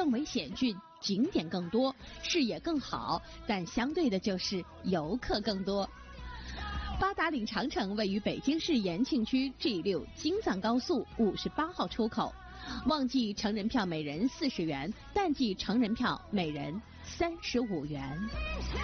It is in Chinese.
更为险峻，景点更多，视野更好，但相对的就是游客更多。八达岭长城位于北京市延庆区 G6 京藏高速58号出口，旺季成人票每人40元，淡季成人票每人35元。